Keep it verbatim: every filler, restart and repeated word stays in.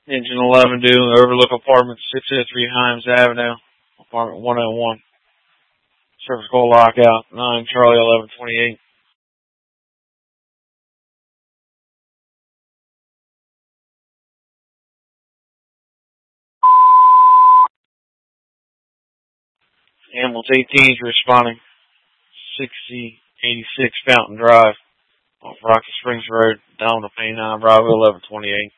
Engine eleven due, overlook apartment six oh three Himes Avenue, apartment one oh one. Service call lockout, nine Charlie eleven twenty-eight. Ambulance eighteen is responding. sixty eighty-six Fountain Drive, off Rocky Springs Road, down to Payne nine Bravo eleven twenty-eight.